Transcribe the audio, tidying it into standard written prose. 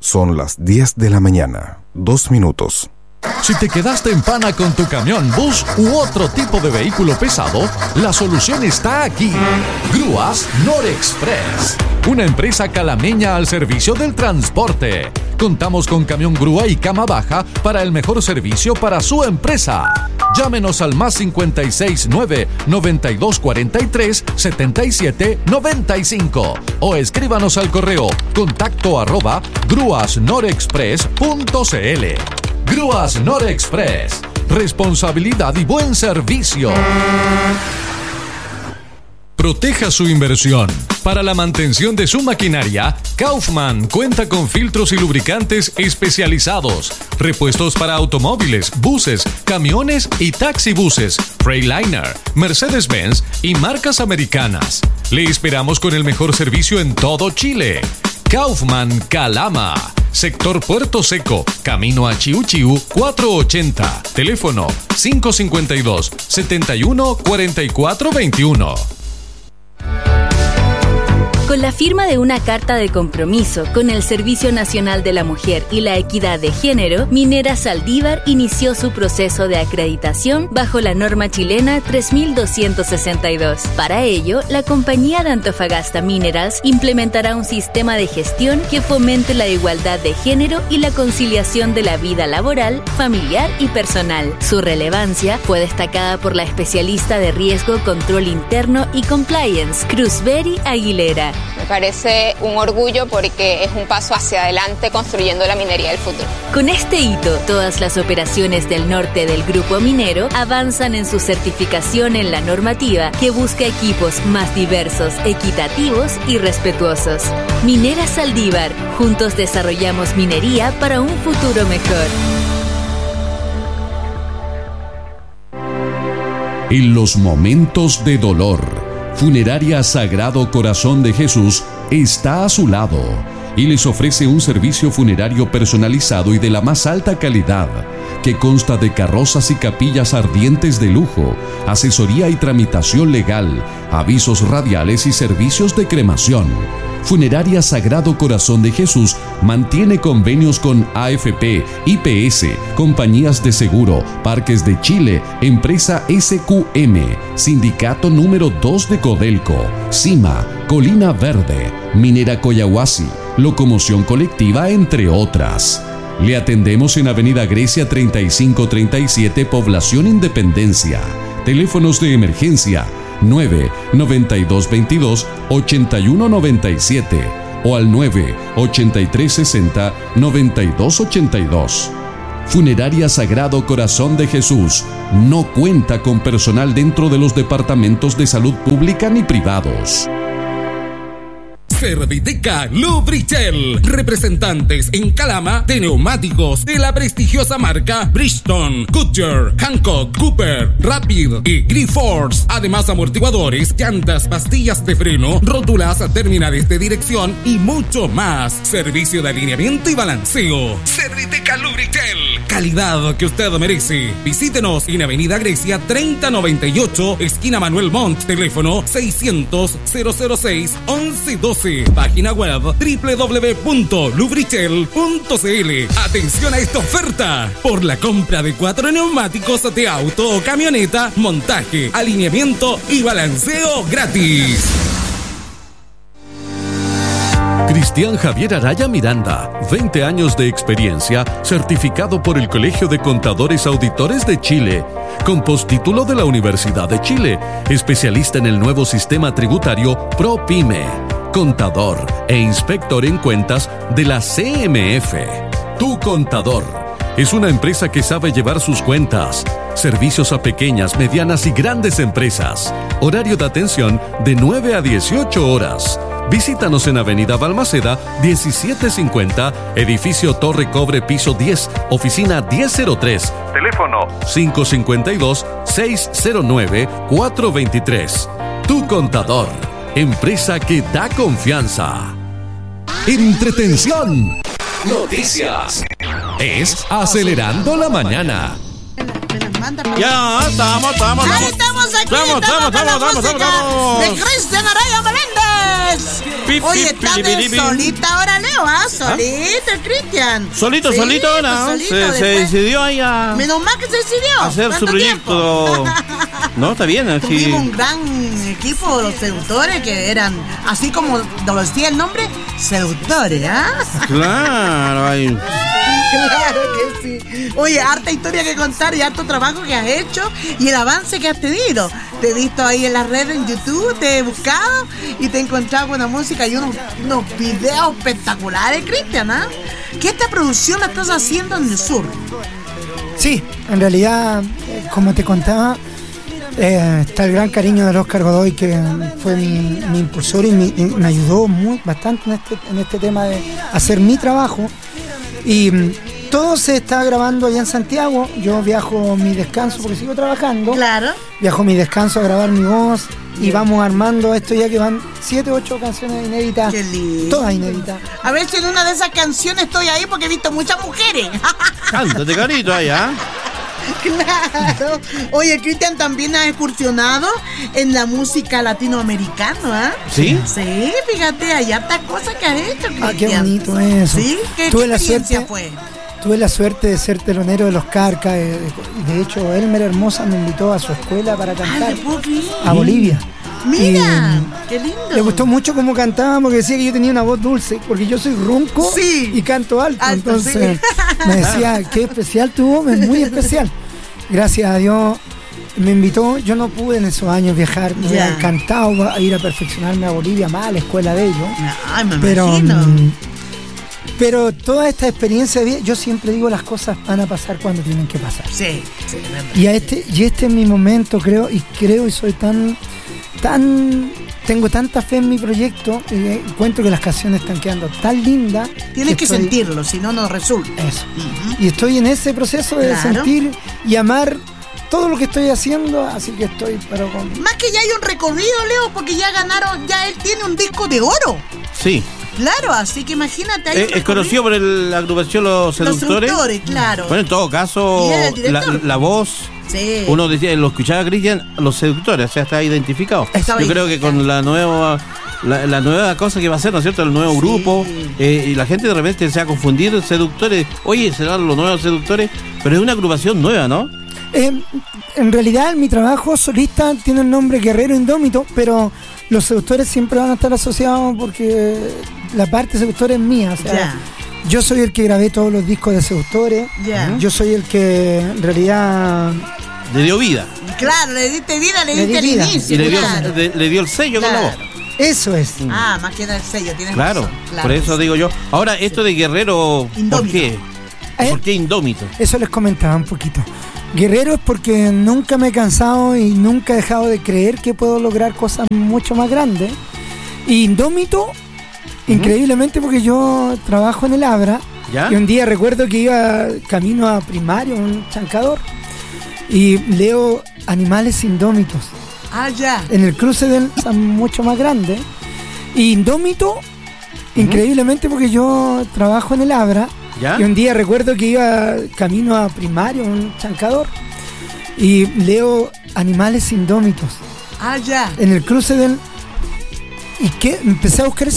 Son las 10 de la mañana, 2 minutos. Si te quedaste en pana con tu camión, bus u otro tipo de vehículo pesado, la solución está aquí. Grúas Norexpress, una empresa calameña al servicio del transporte. Contamos con camión grúa y cama baja para el mejor servicio para su empresa. Llámenos al más 569 9243 7795 o escríbanos al correo contacto@grúasnorexpress.cl. Grúas Norexpress. Responsabilidad y buen servicio. Proteja su inversión. Para la mantención de su maquinaria, Kaufman cuenta con filtros y lubricantes especializados, repuestos para automóviles, buses, camiones y taxibuses, Freightliner, Mercedes-Benz y marcas americanas. Le esperamos con el mejor servicio en todo Chile. Kaufman Calama, sector Puerto Seco, camino a Chiu Chiu 480, teléfono 552 71 44 21. Con la firma de una carta de compromiso con el Servicio Nacional de la Mujer y la Equidad de Género, Minera Saldívar inició su proceso de acreditación bajo la norma chilena 3262. Para ello, la compañía de Antofagasta Minerals implementará un sistema de gestión que fomente la igualdad de género y la conciliación de la vida laboral, familiar y personal. Su relevancia fue destacada por la especialista de riesgo, control interno y compliance, Cruzberry Aguilera. Me parece un orgullo porque es un paso hacia adelante construyendo la minería del futuro. Con este hito, todas las operaciones del norte del grupo minero avanzan en su certificación en la normativa que busca equipos más diversos, equitativos y respetuosos. Minera Saldívar, juntos desarrollamos minería para un futuro mejor. En los momentos de dolor, Funeraria Sagrado Corazón de Jesús está a su lado y les ofrece un servicio funerario personalizado y de la más alta calidad, que consta de carrozas y capillas ardientes de lujo, asesoría y tramitación legal, avisos radiales y servicios de cremación. Funeraria Sagrado Corazón de Jesús mantiene convenios con AFP, IPS, compañías de seguro, Parques de Chile, empresa SQM, Sindicato número 2 de Codelco, CIMA, Colina Verde, Minera Coyahuasi, Locomoción Colectiva, entre otras. Le atendemos en Avenida Grecia 3537, Población Independencia. Teléfonos de emergencia 9-9222-8197 o al 9-8360-9282. Funeraria Sagrado Corazón de Jesús no cuenta con personal dentro de los departamentos de salud pública ni privados. Serviteca Lubritel, representantes en Calama de neumáticos de la prestigiosa marca Bridgestone, Goodyear, Hankook, Cooper, Rapid y Grifols. Además, amortiguadores, llantas, pastillas de freno, rótulas, terminales de dirección y mucho más. Servicio de alineamiento y balanceo. Serviteca Lubritel, calidad que usted merece. Visítenos en Avenida Grecia 3098, esquina Manuel Montt, teléfono 600-006-1112. Página web www.lubritel.cl. Atención a esta oferta: por la compra de 4 neumáticos de auto o camioneta, montaje, alineamiento y balanceo gratis. Cristian Javier Araya Miranda, 20 años de experiencia, certificado por el Colegio de Contadores Auditores de Chile, con postítulo de la Universidad de Chile, especialista en el nuevo sistema tributario ProPyme, contador e inspector en cuentas de la CMF. Tu Contador es una empresa que sabe llevar sus cuentas. Servicios a pequeñas, medianas y grandes empresas. Horario de atención de 9 a 18 horas. Visítanos en Avenida Balmaceda 1750, edificio Torre Cobre, piso 10, oficina 1003. Teléfono 552-609-423. Tu Contador, empresa que da confianza. Entretención. Noticias. Es Acelerando la Mañana. me las manda para... Ya, estamos. Ahí estamos aquí. Estamos. De Cristian Araya Meléndez. Oye, está bien solita ahora, Leo, solito el Cristian. Solito ahora. Se decidió ahí a... Menos mal que se decidió. Hacer su proyecto. No, está bien. Así. Tuvimos un gran equipo, los seductores, que eran, así como lo decía el nombre, seductores, Claro, hay... Claro que sí. Oye, harta historia que contar y harto trabajo que has hecho y el avance que has tenido. Te he visto ahí en las redes, en YouTube, te he buscado y te he encontrado buena música y unos videos espectaculares, Cristian, ¿Qué esta producción la estás haciendo en el sur? Sí, en realidad, como te contaba, está el gran cariño del Oscar Godoy, que fue mi impulsor y me ayudó bastante en este tema de hacer mi trabajo. Y todo se está grabando allá en Santiago. Yo viajo mi descanso porque sigo trabajando. Claro. Viajo mi descanso a grabar mi voz. Y vamos armando esto ya que van 7 u 8 canciones inéditas. Qué lindo. Todas inéditas. A ver si en una de esas canciones estoy ahí porque he visto muchas mujeres. Cántate, carito, allá. Claro. Oye, Cristian, también has excursionado en la música latinoamericana, ¿Sí? Sí, fíjate, hay hartas cosas que has hecho, Cristian. Qué bonito eso. ¿Sí? ¿Qué experiencia fue? Tuve la suerte de ser telonero de los Carcas. De hecho, Elmer Hermosa me invitó a su escuela para cantar a Bolivia. Mira, qué lindo. Le gustó mucho cómo cantaba porque decía que yo tenía una voz dulce, porque yo soy ronco y canto alto. Entonces me decía, qué especial tu voz, es muy especial. Gracias a Dios me invitó. Yo no pude en esos años viajar, me hubiera encantado ir a perfeccionarme a Bolivia, más a la escuela de ellos. Ay, me imagino. Pero toda esta experiencia, yo siempre digo, las cosas van a pasar cuando tienen que pasar. Sí, y este es mi momento, creo y soy tengo tanta fe en mi proyecto, encuentro que las canciones están quedando tan lindas. Tienes que sentirlo, si no, no resulta. Eso. Y estoy en ese proceso de sentir y amar todo lo que estoy haciendo, así que estoy Más que ya hay un recorrido, Leo, porque ya él tiene un disco de oro. Sí. Claro, así que imagínate. Es conocido por la agrupación Los Seductores. Los Seductores, claro. Bueno, en todo caso, la voz, uno decía, lo escuchaba Cristian, Los Seductores, o sea, está identificado. Yo creo que con la nueva cosa que va a ser, ¿no es cierto? El nuevo grupo, y la gente de repente se va a confundir, Seductores. Oye, serán los nuevos Seductores, pero es una agrupación nueva, ¿no? En realidad, mi trabajo solista tiene el nombre Guerrero Indómito, pero los Seductores siempre van a estar asociados porque la parte Seductores es mía. O sea, yo soy el que grabé todos los discos de Seductores. Yo soy el que en realidad le dio vida. Claro, le diste vida, le diste el inicio. Y le dio el sello con la voz. Eso es. Más que el sello, tienes razón. Claro, por eso digo yo. Ahora, esto de Guerrero, ¿por qué? ¿Por qué Indómito? Eso les comentaba un poquito. Guerrero es porque nunca me he cansado y nunca he dejado de creer que puedo lograr cosas mucho más grandes. Y Indómito, increíblemente, porque yo trabajo en el Abra. Y un día recuerdo que iba camino a primario, un chancador, y leo Animales Indómitos. En el cruce del mucho más grande. Y Indómito, increíblemente, porque yo trabajo en el Abra. Y un día recuerdo que iba camino a primario, un chancador, y leo Animales Indómitos. En el cruce del... Y que empecé a buscar